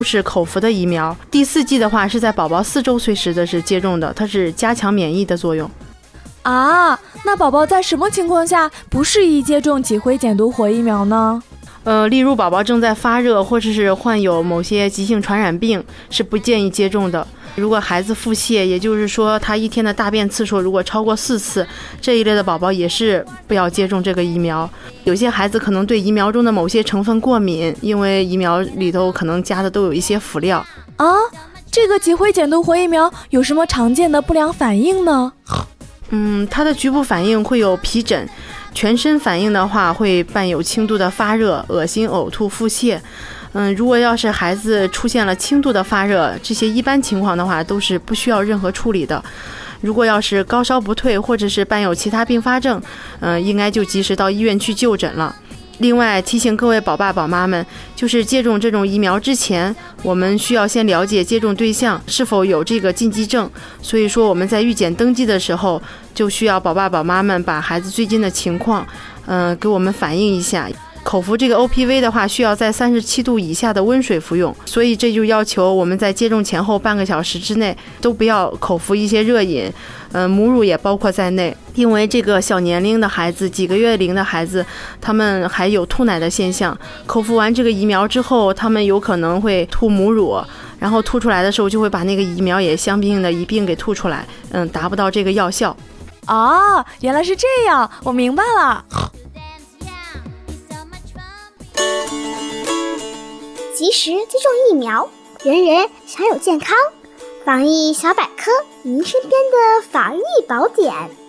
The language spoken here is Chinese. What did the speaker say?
是口服的疫苗。第4剂的话是在宝宝4周岁时的是接种的，它是加强免疫的作用。 啊，那宝宝在什么情况下不适宜接种脊灰减毒活疫苗呢？ 例如宝宝正在发热，或者是患有某些急性传染病，是不建议接种的。如果孩子腹泻，也就是说他一天的大便次数如果超过4次，这一类的宝宝也是不要接种这个疫苗。有些孩子可能对疫苗中的某些成分过敏，因为疫苗里头可能加的都有一些辅料。 啊，这个脊灰减毒活疫苗有什么常见的不良反应呢？ 它的局部反应会有皮疹，全身反应的话会伴有轻度的发热、恶心、呕吐、腹泻。如果要是孩子出现了轻度的发热，这些一般情况的话都是不需要任何处理的。如果要是高烧不退，或者是伴有其他并发症，应该就及时到医院去就诊了。另外提醒各位宝爸宝妈们，就是接种这种疫苗之前，我们需要先了解接种对象是否有这个禁忌症。所以说我们在预检登记的时候，就需要宝爸宝妈们把孩子最近的情况，给我们反映一下。口服这个 OPV 的话，需要在37度以下的温水服用，所以这就要求我们在接种前后半个小时之内都不要口服一些热饮，母乳也包括在内。因为这个小年龄的孩子，几个月龄的孩子，他们还有吐奶的现象，口服完这个疫苗之后，他们有可能会吐母乳，然后吐出来的时候就会把那个疫苗也相应的一并给吐出来，达不到这个药效。 哦，原来是这样，我明白了。 及时接种疫苗，人人享有健康。防疫小百科，您身边的防疫宝典。